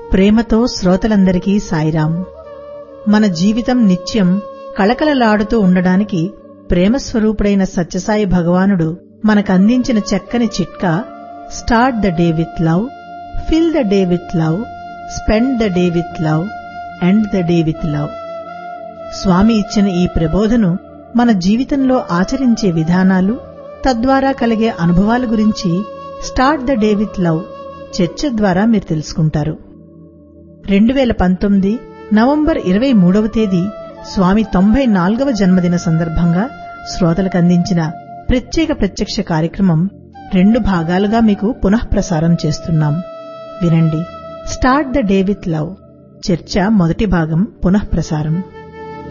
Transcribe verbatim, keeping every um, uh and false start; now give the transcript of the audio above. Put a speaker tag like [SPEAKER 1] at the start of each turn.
[SPEAKER 1] ప్రేమతో శ్రోతలందరికీ సాయిరాం. మన జీవితం నిత్యం కళకళలాడుతూ ఉండడానికి ప్రేమస్వరూపుడైన సత్యసాయి భగవానుడు మనకందించిన చక్కని చిట్కా start the day with love, fill the day with love, spend the day with love, end the day with love. స్వామి ఇచ్చిన ఈ ప్రబోధను మన జీవితంలో ఆచరించే విధానాలు, తద్వారా కలిగే అనుభవాల గురించి start the day with love చర్చ ద్వారా మీరు తెలుసుకుంటారు. రెండు వేల పంతొమ్మిది నవంబర్ ఇరవై మూడవ తేదీ స్వామి తొంభై నాలుగవ జన్మదిన సందర్భంగా శ్రోతలకందించిన ప్రత్యేక ప్రత్యక్ష కార్యక్రమం రెండు భాగాలుగా మీకు పునఃప్రసారం చేస్తున్నాం. వినండి. Start the day with love చర్చ మొదటి భాగం పునఃప్రసారం.